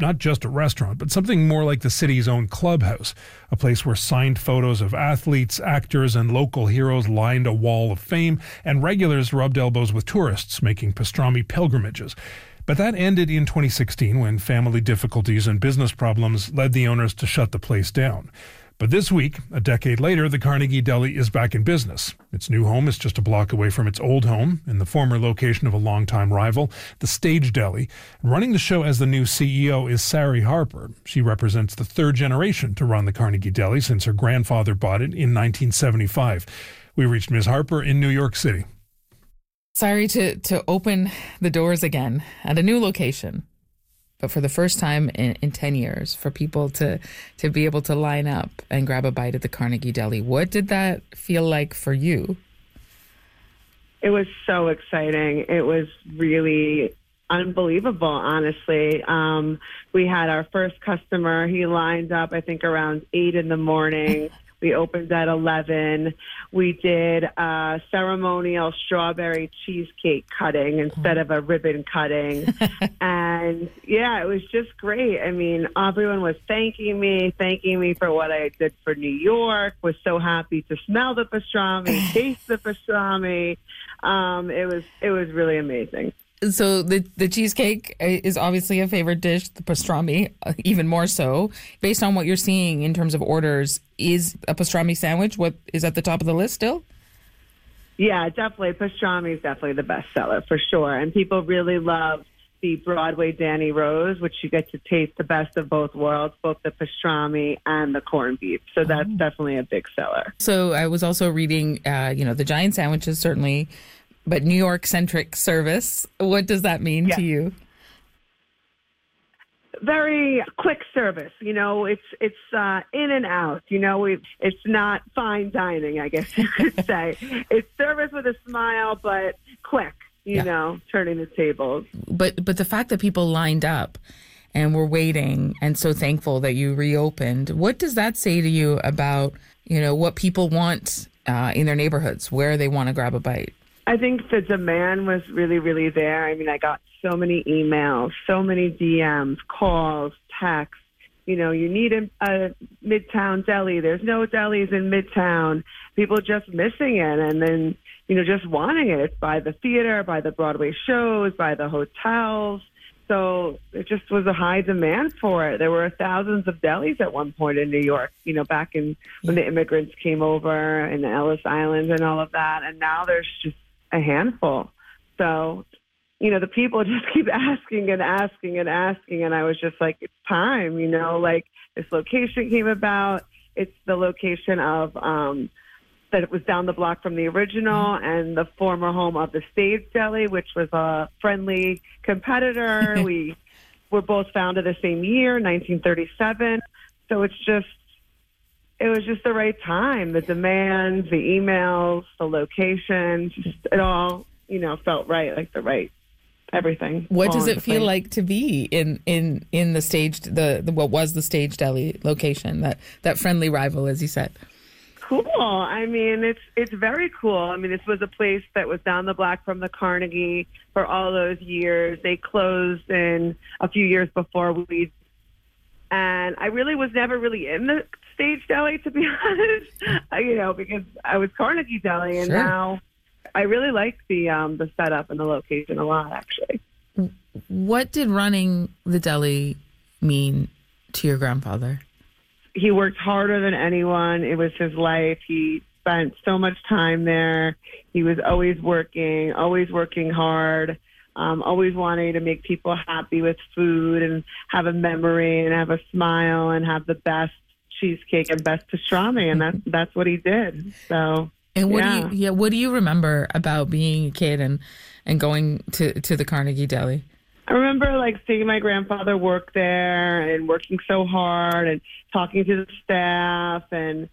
not just a restaurant, but something more like the city's own clubhouse, a place where signed photos of athletes, actors, and local heroes lined a wall of fame, and regulars rubbed elbows with tourists making pastrami pilgrimages. But that ended in 2016 when family difficulties and business problems led the owners to shut the place down. But this week, a decade later, the Carnegie Deli is back in business. Its new home is just a block away from its old home, in the former location of a longtime rival, the Stage Deli. Running the show as the new CEO is Sari Harper. She represents the third generation to run the Carnegie Deli since her grandfather bought it in 1975. We reached Ms. Harper in New York City. Sorry to open the doors again at a new location, but for the first time in 10 years, for people to be able to line up and grab a bite at the Carnegie Deli. What did that feel like for you? It was so exciting. It was really unbelievable, honestly. We had our first customer. He lined up, I think, around 8 in the morning. We opened at 11. We did a ceremonial strawberry cheesecake cutting instead of a ribbon cutting. And, yeah, it was just great. I mean, everyone was thanking me for what I did for New York, was so happy to smell the pastrami, taste the pastrami. It was really amazing. So the cheesecake is obviously a favorite dish, the pastrami even more so. Based on what you're seeing in terms of orders, is a pastrami sandwich what is at the top of the list still? Yeah, definitely. Pastrami is definitely the best seller for sure. And people really love the Broadway Danny Rose, which you get to taste the best of both worlds, both the pastrami and the corned beef. So that's definitely a big seller. So I was also reading, the giant sandwiches certainly, but New York-centric service. What does that mean to you? Very quick service. It's in and out. It's not fine dining, I guess you could say. It's service with a smile, but quick. Turning the tables. But the fact that people lined up and were waiting and so thankful that you reopened, what does that say to you about what people want in their neighborhoods, where they want to grab a bite? I think the demand was really, really there. I mean, I got so many emails, so many DMs, calls, texts. You need a Midtown deli. There's no delis in Midtown. People just missing it and then, just wanting it. It's by the theater, by the Broadway shows, by the hotels. So it just was a high demand for it. There were thousands of delis at one point in New York, back in when the immigrants came over and the Ellis Island and all of that. And now there's just a handful. So, the people just keep asking and asking and asking. And I was just like, it's time, this location came about. It's the location of, that it was down the block from the original and the former home of the Stage Deli, which was a friendly competitor. We were both founded the same year, 1937. So it was just the right time. The demand, the emails, the location, just it all, felt right, like the right everything. What does it feel like to be in the Stage, what was the Stage Deli location, that friendly rival, as you said? Cool. I mean, it's very cool. I mean, this was a place that was down the block from the Carnegie for all those years. They closed in a few years before and I really was never really in the Stage Deli, to be honest, because I was Carnegie Deli, and now I really like the setup and the location a lot, actually. What did running the deli mean to your grandfather? He worked harder than anyone. It was his life. He spent so much time there. He was always working hard, always wanting to make people happy with food and have a memory and have a smile and have the best cheesecake and best pastrami. And that's what he did. So, and what do you remember about being a kid and going to the Carnegie Deli? I remember seeing my grandfather work there and working so hard and talking to the staff and,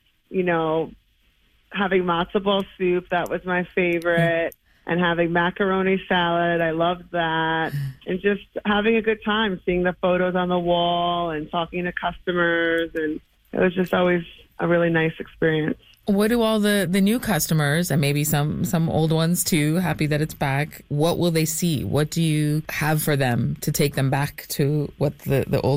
having matzo ball soup. That was my favorite. And having macaroni salad. I loved that. And just having a good time, seeing the photos on the wall and talking to customers. And it was just always a really nice experience. What do all the new customers, and maybe some old ones too, happy that it's back, what will they see? What do you have for them to take them back to what the old